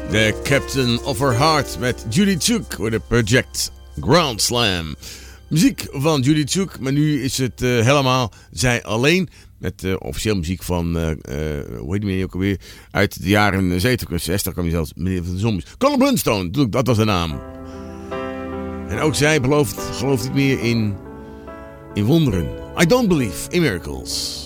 The Captain of Her Heart met Judy Tjuk with a Project Ground Slam. Muziek van Judy Tjuk, maar nu is het helemaal zij alleen. Met officieel muziek van, hoe heet die meneer ook alweer? Uit de jaren 70, 60 kwam hij zelfs, meneer van de Zombies. Colin Blunstone, dat was de naam. En ook zij gelooft niet meer in wonderen. I don't believe in miracles.